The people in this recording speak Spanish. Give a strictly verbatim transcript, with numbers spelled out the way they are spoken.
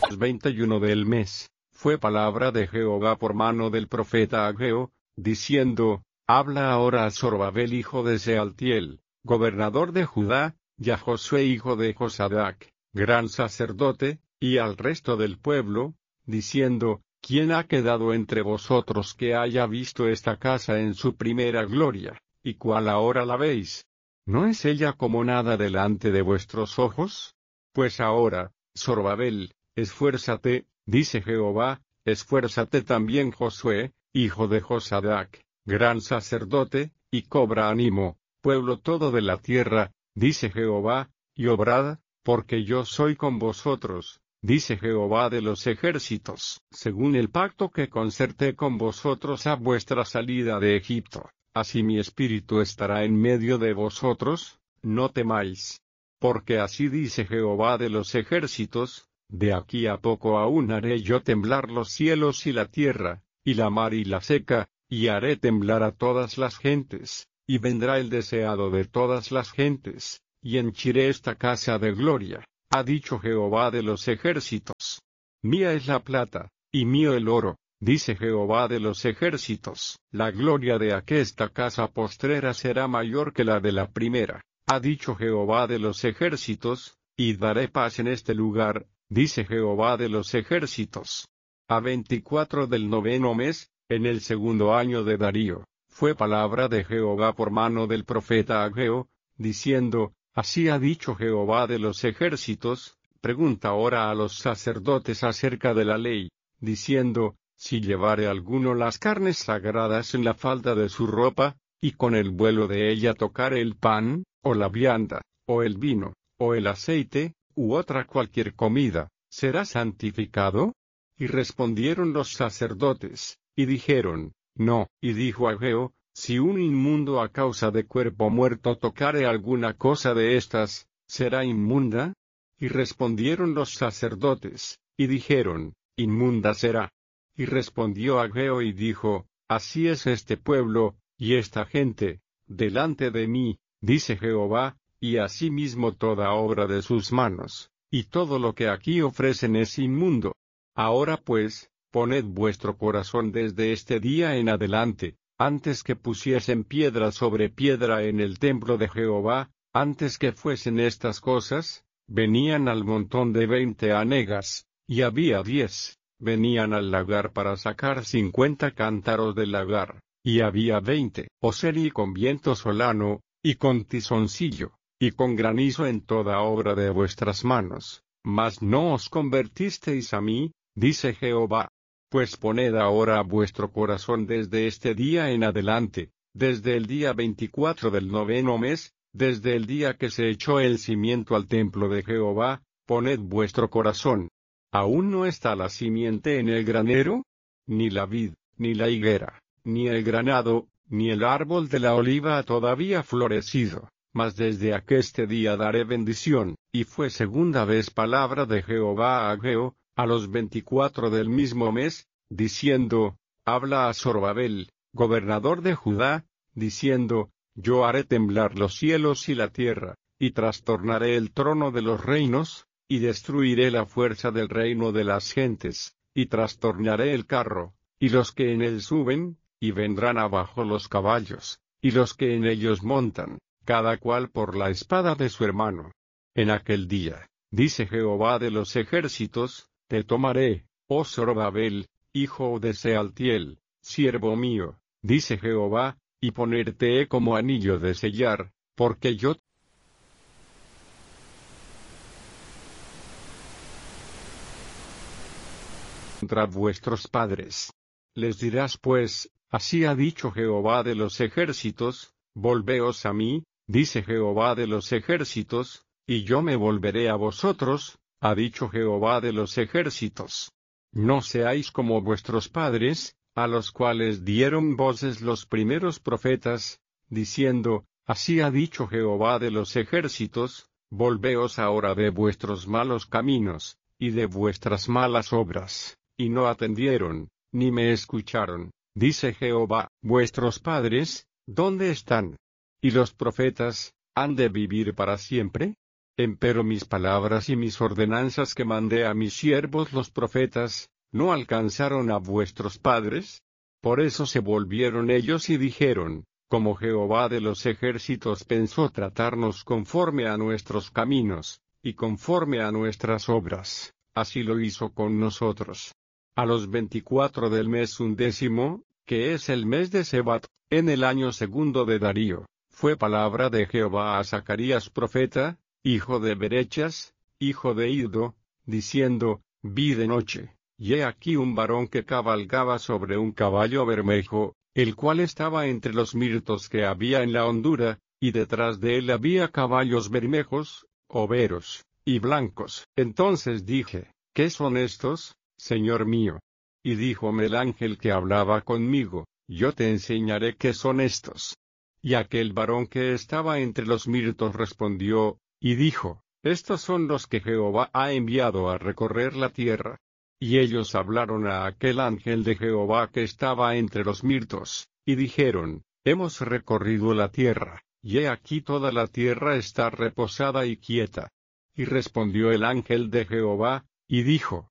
veintiuno del mes, fue palabra de Jehová por mano del profeta Ageo, diciendo: Habla ahora a Zorobabel hijo de Sealtiel, gobernador de Judá, y a Josué hijo de Josadac, gran sacerdote, y al resto del pueblo, diciendo: ¿Quién ha quedado entre vosotros que haya visto esta casa en su primera gloria, y cuál ahora la veis? ¿No es ella como nada delante de vuestros ojos? Pues ahora, Zorobabel, esfuérzate, dice Jehová, esfuérzate también Josué, hijo de Josadac, gran sacerdote, y cobra ánimo, pueblo todo de la tierra, dice Jehová, y obrad, porque yo soy con vosotros, dice Jehová de los ejércitos, según el pacto que concerté con vosotros a vuestra salida de Egipto, así mi espíritu estará en medio de vosotros, no temáis. Porque así dice Jehová de los ejércitos, de aquí a poco aún haré yo temblar los cielos y la tierra, y la mar y la seca, y haré temblar a todas las gentes, y vendrá el deseado de todas las gentes, y henchiré esta casa de gloria, ha dicho Jehová de los ejércitos. Mía es la plata, y mío el oro, dice Jehová de los ejércitos. La gloria de aquesta casa postrera será mayor que la de la primera, ha dicho Jehová de los ejércitos, y daré paz en este lugar, dice Jehová de los ejércitos. A veinticuatro del noveno mes, en el segundo año de Darío, fue palabra de Jehová por mano del profeta Ageo, diciendo: Así ha dicho Jehová de los ejércitos, pregunta ahora a los sacerdotes acerca de la ley, diciendo: Si llevare alguno las carnes sagradas en la falda de su ropa, y con el vuelo de ella tocare el pan, o la vianda, o el vino, o el aceite, u otra cualquier comida, ¿será santificado? Y respondieron los sacerdotes, y dijeron: No. Y dijo Ageo: Si un inmundo a causa de cuerpo muerto tocare alguna cosa de estas, ¿será inmunda? Y respondieron los sacerdotes, y dijeron: Inmunda será. Y respondió Ageo y dijo: Así es este pueblo, y esta gente, delante de mí, dice Jehová, y asimismo toda obra de sus manos, y todo lo que aquí ofrecen es inmundo. Ahora pues, poned vuestro corazón desde este día en adelante, antes que pusiesen piedra sobre piedra en el templo de Jehová, antes que fuesen estas cosas, venían al montón de veinte hanegas, y había diez, venían al lagar para sacar cincuenta cántaros del lagar, y había veinte, oseri con viento solano, y con tizoncillo, y con granizo en toda obra de vuestras manos, mas no os convertisteis a mí, dice Jehová. Pues poned ahora vuestro corazón desde este día en adelante, desde el día veinticuatro del noveno mes, desde el día que se echó el cimiento al templo de Jehová, poned vuestro corazón. ¿Aún no está la simiente en el granero? Ni la vid, ni la higuera, ni el granado, ni el árbol de la oliva ha todavía florecido, mas desde aqueste día daré bendición. Y fue segunda vez palabra de Jehová a Ageo, a los veinticuatro del mismo mes, diciendo: Habla a Zorobabel, gobernador de Judá, diciendo: Yo haré temblar los cielos y la tierra, y trastornaré el trono de los reinos, y destruiré la fuerza del reino de las gentes, y trastornaré el carro, y los que en él suben, y vendrán abajo los caballos, y los que en ellos montan, cada cual por la espada de su hermano. En aquel día, dice Jehová de los ejércitos, te tomaré, oh Zorobabel, hijo de Sealtiel, siervo mío, dice Jehová, y ponerte como anillo de sellar, porque yo contra vuestros padres. Les dirás pues: Así ha dicho Jehová de los ejércitos, volveos a mí, dice Jehová de los ejércitos, y yo me volveré a vosotros, ha dicho Jehová de los ejércitos. No seáis como vuestros padres, a los cuales dieron voces los primeros profetas, diciendo: Así ha dicho Jehová de los ejércitos, volveos ahora de vuestros malos caminos, y de vuestras malas obras, y no atendieron, ni me escucharon, dice Jehová. Vuestros padres, ¿dónde están? ¿Y los profetas, han de vivir para siempre? Empero mis palabras y mis ordenanzas que mandé a mis siervos los profetas, ¿no alcanzaron a vuestros padres? Por eso se volvieron ellos y dijeron, como Jehová de los ejércitos pensó tratarnos conforme a nuestros caminos, y conforme a nuestras obras, así lo hizo con nosotros. A los veinticuatro del mes undécimo, que es el mes de Sebat, en el año segundo de Darío, fue palabra de Jehová a Zacarías profeta, hijo de Berechas, hijo de Iddo, diciendo, vi de noche, y he aquí un varón que cabalgaba sobre un caballo bermejo, el cual estaba entre los mirtos que había en la hondura, y detrás de él había caballos bermejos, overos, y blancos. Entonces dije, ¿qué son estos, Señor mío? Y díjome el ángel que hablaba conmigo, yo te enseñaré qué son estos. Y aquel varón que estaba entre los mirtos respondió, y dijo, estos son los que Jehová ha enviado a recorrer la tierra. Y ellos hablaron a aquel ángel de Jehová que estaba entre los mirtos, y dijeron, hemos recorrido la tierra, y he aquí toda la tierra está reposada y quieta. Y respondió el ángel de Jehová, y dijo,